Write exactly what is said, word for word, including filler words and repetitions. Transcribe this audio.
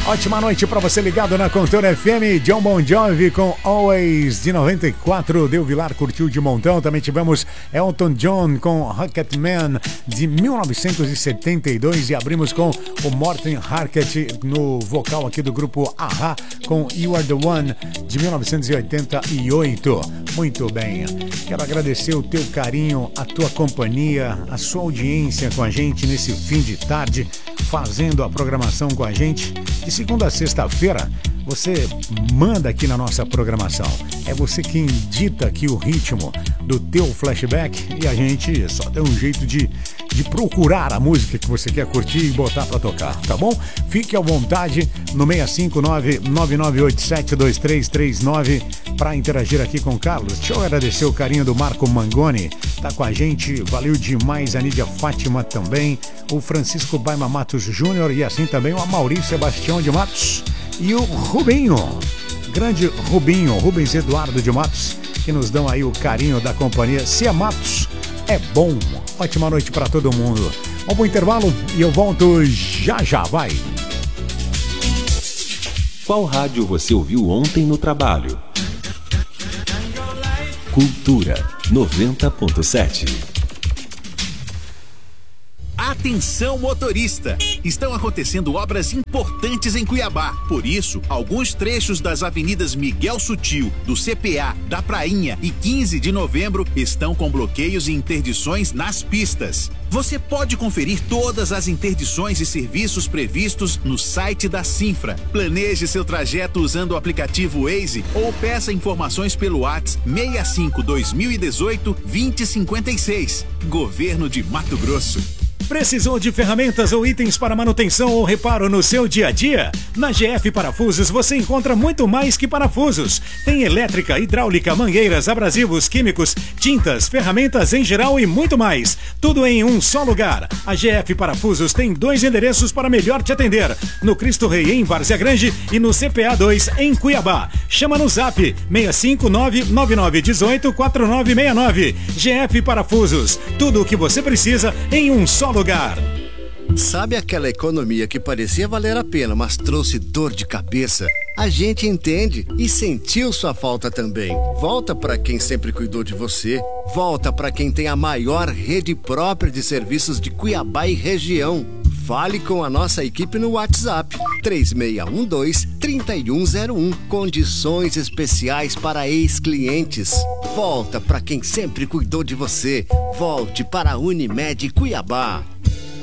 Ótima noite para você ligado na Contorno F M. John Bon Jovi com Always de noventa e quatro. Del Vilar curtiu de montão. Também tivemos Elton John com Rocketman de mil novecentos e setenta e dois. E abrimos com o Morten Harket no vocal aqui do grupo A-ha com You Are The One de mil novecentos e oitenta e oito. Muito bem. Quero agradecer o teu carinho, a tua companhia, a sua audiência com a gente nesse fim de tarde, fazendo a programação com a gente. De segunda a sexta-feira, você manda aqui na nossa programação. É você quem dita aqui o ritmo do teu flashback e a gente só dá um jeito de, de procurar a música que você quer curtir e botar pra tocar, tá bom? Fique à vontade no seis cinco nove, nove nove oito sete, dois três três nove para interagir aqui com o Carlos. Deixa eu agradecer o carinho do Marco Mangoni, tá com a gente, valeu demais. A Nídia Fátima também, o Francisco Baima Matos Júnior e assim também o Amaury Sebastião de Matos e o Rubinho, grande Rubinho, Rubens Eduardo de Matos, que nos dão aí o carinho da companhia. Se é Matos, é bom. Ótima noite para todo mundo. Vamos pro intervalo e eu volto já já, vai. Qual rádio você ouviu ontem no trabalho? Cultura noventa ponto sete. Atenção motorista! Estão acontecendo obras importantes em Cuiabá. Por isso, alguns trechos das avenidas Miguel Sutil, do C P A, da Prainha e quinze de novembro estão com bloqueios e interdições nas pistas. Você pode conferir todas as interdições e serviços previstos no site da Sinfra. Planeje seu trajeto usando o aplicativo Waze ou peça informações pelo WhatsApp seis cinco dois mil e dezoito, vinte cinquenta e seis. Governo de Mato Grosso. Precisou de ferramentas ou itens para manutenção ou reparo no seu dia a dia? Na G F Parafusos você encontra muito mais que parafusos. Tem elétrica, hidráulica, mangueiras, abrasivos, químicos, tintas, ferramentas em geral e muito mais. Tudo em um só lugar. A G F Parafusos tem dois endereços para melhor te atender. No Cristo Rei, em Várzea Grande, e no C P A dois, em Cuiabá. Chama no zap seis cinco nove, nove nove um oito, quatro nove seis nove. G F Parafusos. Tudo o que você precisa em um só lugar. Sabe aquela economia que parecia valer a pena, mas trouxe dor de cabeça? A gente entende e sentiu sua falta também. Volta para quem sempre cuidou de você. Volta para quem tem a maior rede própria de serviços de Cuiabá e região. Fale com a nossa equipe no WhatsApp três seis um dois, três um zero um. Condições especiais para ex-clientes. Volta para quem sempre cuidou de você. Volte para a Unimed Cuiabá.